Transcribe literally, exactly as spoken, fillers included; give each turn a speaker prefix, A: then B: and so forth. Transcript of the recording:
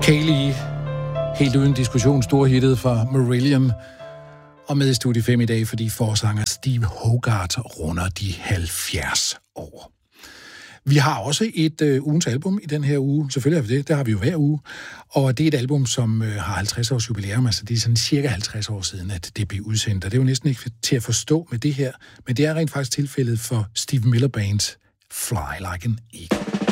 A: Kaylee, helt uden diskussion, storhittet fra Marillion, og med i Studie fem i dag, fordi forsanger Steve Hogarth runder de halvfjerds år. Vi har også et øh, ugens album i den her uge. Selvfølgelig har vi det. Det har vi jo hver uge. Og det er et album, som øh, har halvtreds års jubilæum. Altså det er sådan cirka halvtreds år siden, at det blev udsendt. Og det er jo næsten ikke til at forstå med det her. Men det er rent faktisk tilfældet for Steve Miller Band's Fly Like an Eagle.